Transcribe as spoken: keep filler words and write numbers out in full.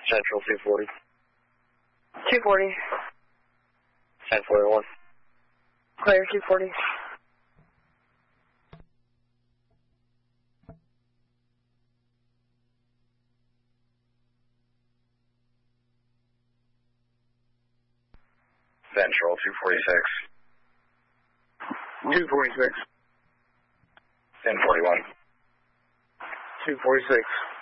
Central two forty. two forty. ten forty-one. Clear two forty. Central two forty-six. two forty-six. ten forty-one. two forty-six.